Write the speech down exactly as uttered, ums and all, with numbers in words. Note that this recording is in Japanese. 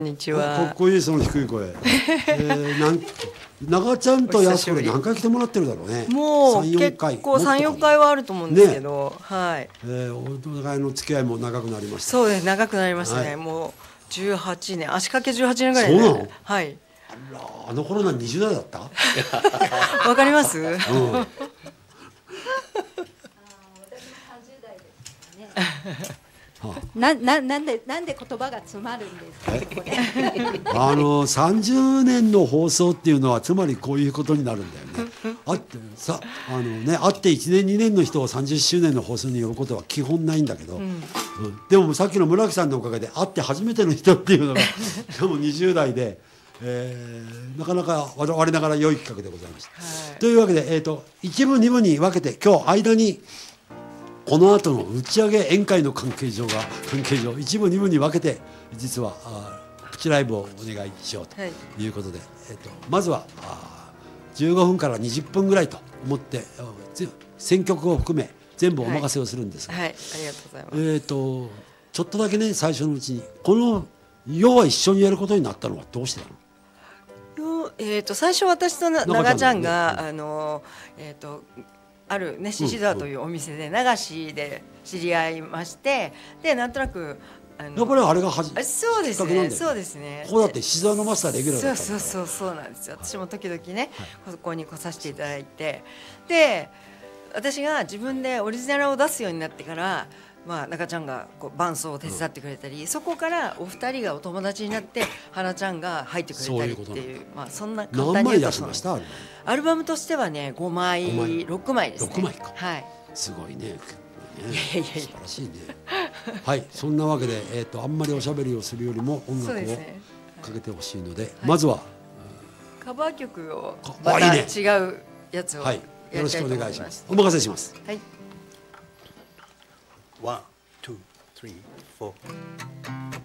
こんにちかは。 っこいいその低い声、えー、なん長ちゃんとやすこで何回来てもらってるだろうね。 もうさん、よん結かい構さん、よんかいはあると思うんですけど、はい。 えー、お互いの付き合いも長くなりました。 そうです、長くなりましたね。 はい、 もうじゅうはちねん、足掛けじゅうはちねんぐらいで。 そうなの？ はい。 あら、あの頃なにじゅう代だった？ わかります？ うん。 なななんでなんで言葉が詰まるんですか。ここであのさんじゅうねんの放送っていうのはつまりこういうことになるんだよね。あってさあのね会っていちねんにねんの人をさんじゅっしゅうねんの放送に呼ぶことは基本ないんだけど、うんうん、でもさっきの村木さんのおかげで会って初めての人っていうのがしかもにじゅう代で、えー、なかなか我ながら良い企画でございました。はい、というわけで、えーと、いち部に部に分けて今日間にこの後の打ち上げ宴会の関係上が関係上いち部に部に分けて実はあプチライブをお願いしようということで、はい、えー、とまずはあじゅうごふんからにじゅっぷんぐらいと思って選曲を含め全部お任せをするんですが、 はいはい、ありがとうございます。 えー、とちょっとだけね最初のうちにこの要は一緒にやることになったのはどうしてなの？ えー、と最初私と長ちゃんが、ね、あのえっ、ー、とあるねシシドアというお店で流しで知り合いまして、でなんとなくあのやっぱりあれが始めそうですねそうですね。 ここだってシザーのマスターレギュラーだったそうそうそうそうなんですよ。私も時々ね、はい、ここに来させていただいて、で私が自分でオリジナルを出すようになってから、まあ、中ちゃんがこう伴奏を手伝ってくれたり、うん、そこからお二人がお友達になって花ちゃんが入ってくれたりっていう、まあ、そんな簡単に言うと何枚出しました？ アルバムとしてはねごまいろくまいですね。 ろくまいか、 はい、 すごいね。 いやいやいや素晴らしいね。はい、そんなわけで、えー、とあんまりおしゃべりをするよりも音楽をかけてほしいので、 はい、 まずはカバー曲をまた違うやつをやりたいと思います。はい、よろしくお願いします。 お任せします。 はい。 ワン、ツー、スリー、フォー。